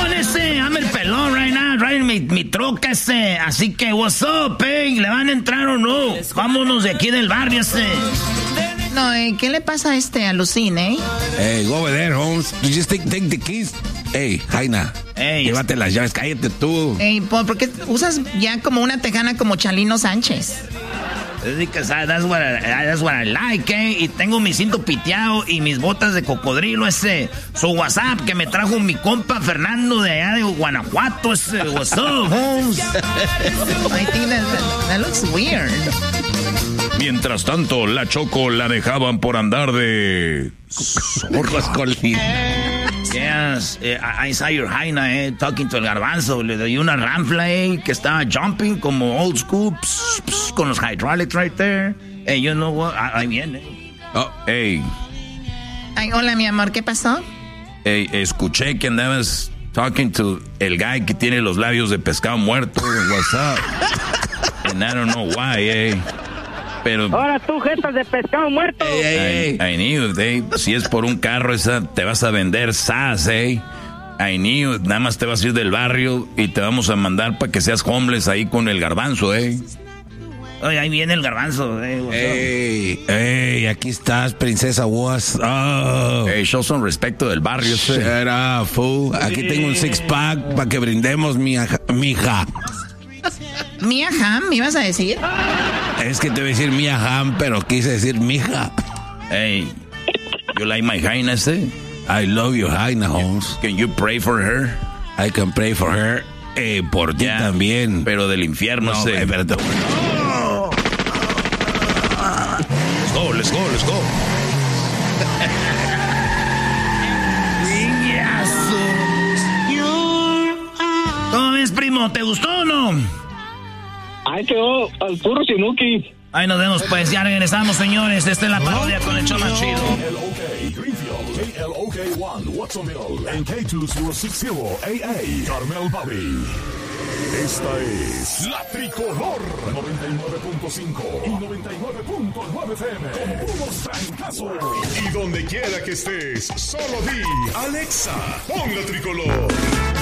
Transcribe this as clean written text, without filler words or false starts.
pelón ese. I'm el pelón right now, riding mi troca ese. Así que, what's up, ¿le van a entrar o no? Vámonos de aquí del barrio ese. No, ¿qué le pasa a Lucín, Hey, go over there, Holmes. You just take the keys. Hey, Jaina. Hey, llévate las llaves, cállate tú. Hey, ¿por qué usas ya como una tejana como Chalino Sánchez? That's what I like, Y tengo mi cinto piteado y mis botas de cocodrilo ese. Su WhatsApp que me trajo mi compa Fernando de allá de Guanajuato ese. What's up, Holmes? I think that looks weird. Mientras tanto, la Choco la dejaban por andar de zorras colín. Yes, I saw your Jaina, talking to el Garbanzo. Le doy una ranfla, que estaba jumping como old school, con los hydraulics right there. You know what? Ahí viene. Oh, hey. Ay, hola, mi amor, ¿qué pasó? Hey, escuché que andabas talking to el guy que tiene los labios de pescado muerto. What's up? And I don't know why, Pero ahora tú, jetas de pescado muerto. Hey. I knew, si es por un carro esa te vas a vender sas, I knew, nada más te vas a ir del barrio y te vamos a mandar para que seas homeless ahí con el Garbanzo, Oye, ahí viene el Garbanzo, Hey, aquí estás, princesa What's up? Hey, show some respeto del barrio. Shut up, fool. Aquí tengo un six-pack para que brindemos, mija. Mia Hamm, ¿me ibas a decir? Es que te voy a decir Mia Hamm, pero quise decir mija. Hey, you like my Jaina, I love you, Jaina, Holmes. Can you pray for her? I can pray for her. Por ti también. Pero del infierno, Espérate. Let's go. ¿Cómo ves, primo? ¿Te gustó o no? Ahí quedó al puro Sinuki. Ahí nos vemos, pues ya regresamos, señores. Esta es la parodia con el show más chido. El OK Greenfield, KLOK One, Watsonville, en K260 AA, Carmel Valley. Esta es La Tricolor 99.5 y 99.9 FM. Con puros francazos. Y donde quiera que estés, solo di Alexa, pon La Tricolor.